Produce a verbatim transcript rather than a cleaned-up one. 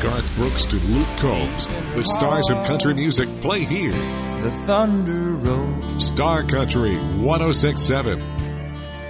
Garth Brooks to Luke Combs, the stars of country music play here. The thunder rolls. Star Country one oh six point seven.